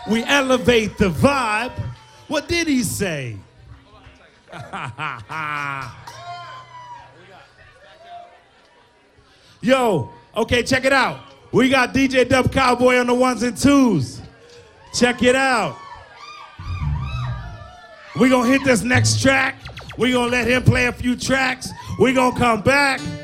We elevate the vibe. What did he say? Yo, okay, check it out. We got DJ Dub Cowboy on the ones and twos. Check it out. We gonna hit this next track. We gonna let him play a few tracks. We gonna come back.